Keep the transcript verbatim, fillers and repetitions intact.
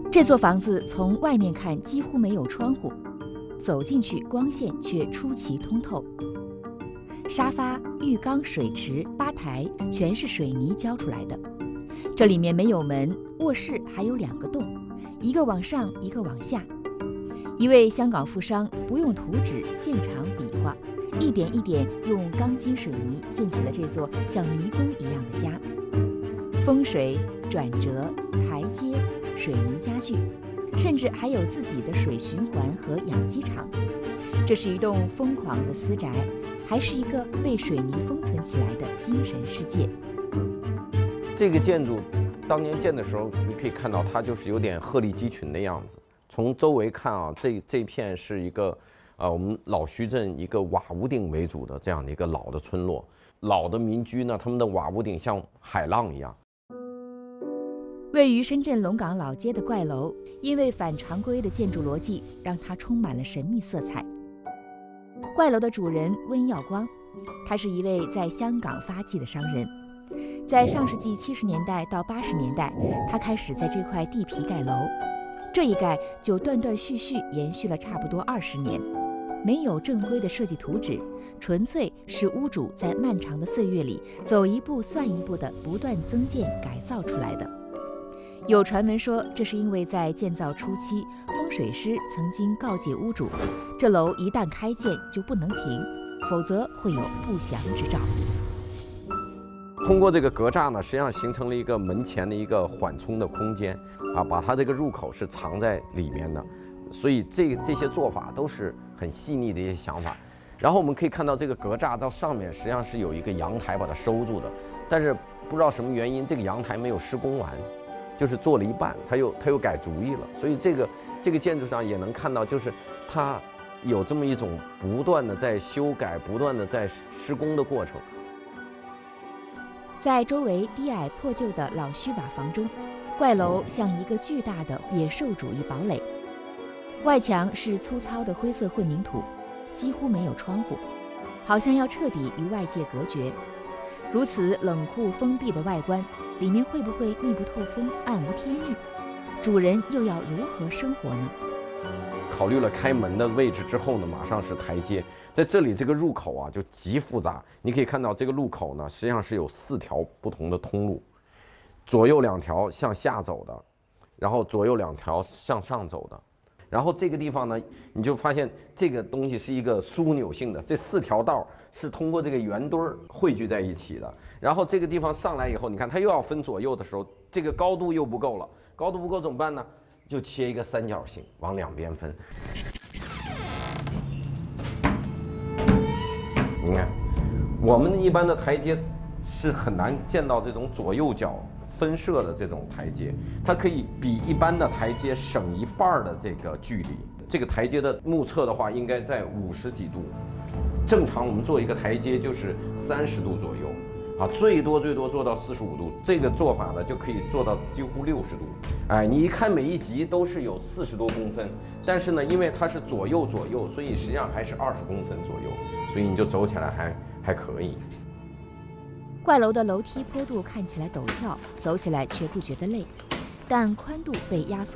这座房子从外面看几乎没有窗户，走进去光线却出奇通透。沙发、浴缸、水池、吧台全是水泥浇出来的。这里面没有门，卧室还有两个洞，一个往上，一个往下。一位香港富商不用图纸，现场比划，一点一点用钢筋水泥建起了这座像迷宫一样的家。风水、转折、台阶、水泥家具，甚至还有自己的水循环和养鸡场。这是一栋疯狂的私宅，还是一个被水泥封存起来的精神世界。 这个建筑当年建的时候，你可以看到它就是有点鹤立鸡群的样子。从周围看啊，这这片是一个呃我们老徐镇一个瓦屋顶为主的这样的一个老的村落。老的民居呢，他们的瓦屋顶像海浪一样。 位于深圳龙岗老街的怪楼，因为反常规的建筑逻辑，让它充满了神秘色彩。怪楼的主人温耀光，他是一位在香港发迹的商人。在上世纪七十年代到八十年代，他开始在这块地皮盖楼，这一盖就断断续续延续了差不多二十年，没有正规的设计图纸，纯粹是屋主在漫长的岁月里走一步算一步的不断增建改造出来的。有传闻说，这是因为在建造初期，风水师曾经告诫屋主，这楼一旦开建就不能停，否则会有不祥之兆。 通过这个格栅呢，实际上形成了一个门前的一个缓冲的空间啊，把它这个入口是藏在里面的，所以这这些做法都是很细腻的一些想法。然后我们可以看到，这个格栅到上面实际上是有一个阳台把它收住的，但是不知道什么原因，这个阳台没有施工完。就是做了一半，他又他又改主意了，所以这个这个建筑上也能看到，就是它有这么一种不断的在修改、不断的在施工的过程。 在周围低矮破旧的老虚瓦房中，怪楼像一个巨大的野兽主义堡垒。外墙是粗糙的灰色混凝土，几乎没有窗户，好像要彻底与外界隔绝。如此冷酷封闭的外观，里面会不会密不透风、暗无天日？主人又要如何生活呢？ 考虑了开门的位置之后呢，马上是台阶。在这里这个入口啊就极复杂，你可以看到这个入口呢，实际上是有四条不同的通路，左右两条向下走的，然后左右两条向上走的。然后这个地方呢，你就发现这个东西是一个枢纽性的，这四条道是通过这个圆墩儿汇聚在一起的。然后这个地方上来以后，你看它又要分左右的时候，这个高度又不够了，高度不够怎么办呢？就切一个三角形往两边分。你看，我们一般的台阶是很难见到这种左右脚分设的这种台阶，它可以比一般的台阶省一半的这个距离。这个台阶的目测的话，应该在五十几度。正常我们做一个台阶就是三十度左右，啊，最多最多做到四十五度。这个做法呢，就可以做到几乎六十度。哎，你一看每一级都是有四十多公分，但是呢，因为它是左右左右，所以实际上还是二十公分左右，所以你就走起来还还可以。 怪楼的楼梯坡度看起来陡峭，走起来却不觉得累，但宽度被压缩